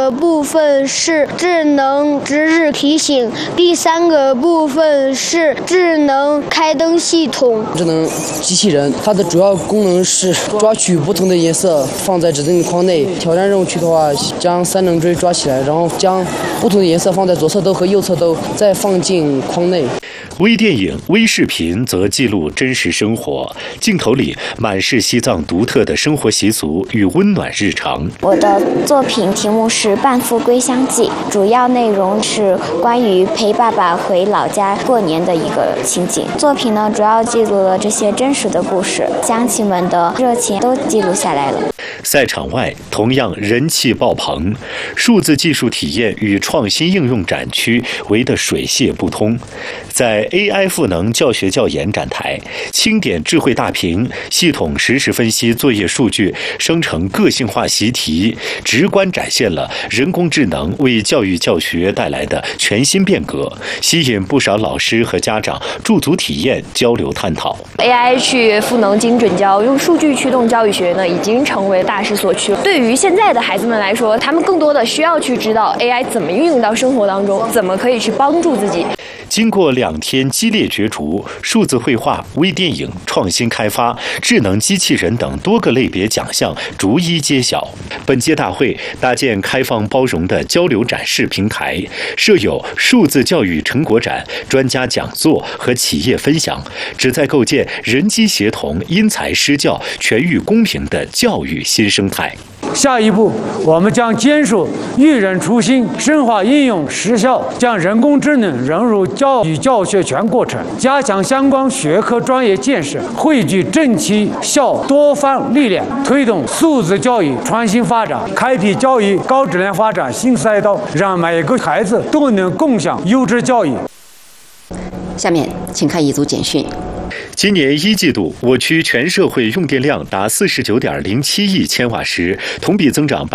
个部分是智能值日提醒，第3个部分是智能开灯系统。 智能机器人它的主要功能是抓取不同的颜色放在指定框内。挑战任务区的话，将3棱锥抓起来，然后将不同的颜色放在左侧兜和右侧兜，再放进框内。 微电影、微视频则记录真实生活，镜头里满是西藏独特的生活习俗与温暖日常。 我的作品题目是《伴父归乡记》，主要内容是关于陪爸爸回老家过年的一个情景。作品呢，主要记录了这些真实的故事，乡亲们的热情都记录下来了。 赛场外同样人气爆棚，数字技术体验与创新应用展区围得水泄不通。在 AI 赋能教学教研展台，清点智慧大屏，系统实时分析作业数据，生成个性化习题，直观展现了人工智能为教育教学带来的全新变革，吸引不少老师和家长驻足体验、交流探讨。 AI 去赋能精准教，用数据驱动教育学呢，已经成为大势所趋。对于现在的孩子们来说，他们更多的需要去知道 AI 怎么运用到生活当中，怎么可以去帮助自己。 经过2天激烈角逐，数字绘画、微电影、创新开发、智能机器人等多个类别奖项逐一揭晓。本届大会搭建开放包容的交流展示平台，设有数字教育成果展、专家讲座和企业分享，旨在构建人机协同、因材施教、全域公平的教育新生态。 下一步，我们将坚守育人初心，深化应用实效，将人工智能融入教育教学全过程，加强相关学科专业建设，汇聚正气效多方力量，推动数字教育创新发展，开辟教育高质量发展新赛道，让每个孩子都能共享优质教育。 下面请看一组简讯。 今年1季度，我区全社会用电量达49.07亿千瓦时，同比增长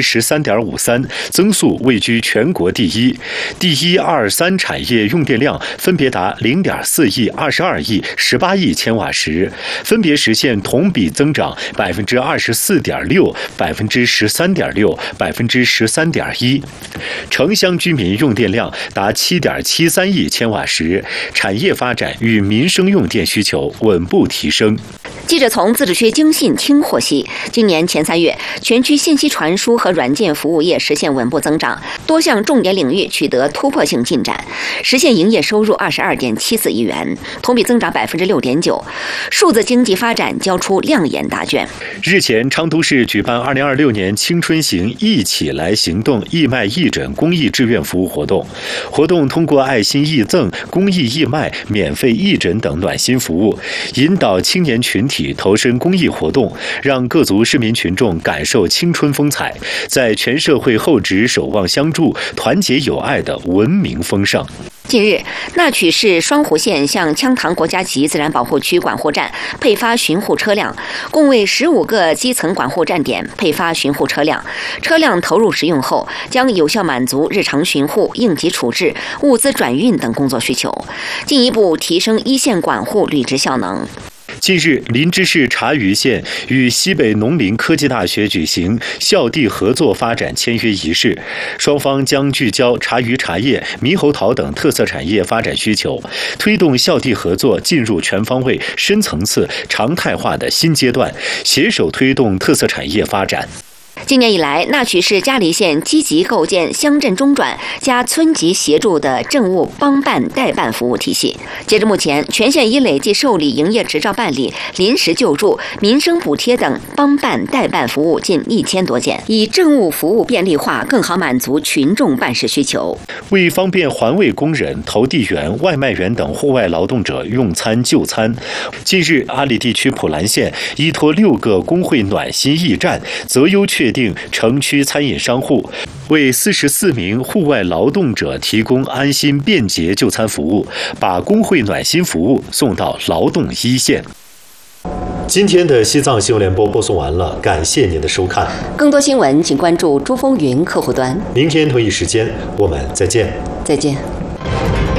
13.53%，增速位居全国第一。第1、2、3产业用电量分别达0.4亿、22亿、18亿千瓦时，分别实现同比增长24.6%、13.6%、13.1%。城乡居民用电量达7.73亿千瓦时，产业发展与民生用电需求稳步提升。 记者从自治区经信厅获悉，今年前3月，全区信息传输和软件服务业实现稳步增长，多项重点领域取得突破性进展，实现营业收入22.74亿元，同比增长6.9%，数字经济发展交出亮眼答卷。 日前，昌都市举办2026年青春行一起来行动义卖义诊公益志愿服务活动，活动通过爱心义赠、公益义卖、免费义诊等暖心服务，引导青年群体投身公益活动，让各族市民群众感受青春风采，在全社会厚植守望相助、团结友爱的文明风尚。 近日，那曲市双湖县向羌塘国家级自然保护区管护站配发巡护车辆，共为15个基层管护站点配发巡护车辆。车辆投入使用后，将有效满足日常巡护、应急处置、物资转运等工作需求，进一步提升一线管护履职效能。 近日，林芝市茶余县与西北农林科技大学举行校地合作发展签约仪式，双方将聚焦茶余茶叶、猕猴桃等特色产业发展需求，推动校地合作进入全方位、深层次、常态化的新阶段，携手推动特色产业发展。 今年以来，那曲市嘉黎县积极构建乡镇中转加村级协助的政务帮办代办服务体系。截至目前，全县已累计受理营业执照办理、临时救助、民生补贴等帮办代办服务近1000多件，以政务服务便利化，更好满足群众办事需求。 为方便环卫工人、投递员、外卖员等户外劳动者用餐就餐，近日阿里地区普兰县依托6个工会暖心驿站，择优确定城区餐饮商户，为44名户外劳动者提供安心便捷就餐服务，把工会暖心服务送到劳动一线。今天的西藏新闻联播播送完了，感谢您的收看。 更多新闻请关注珠峰云客户端。 明天同一时间我们再见。 再见。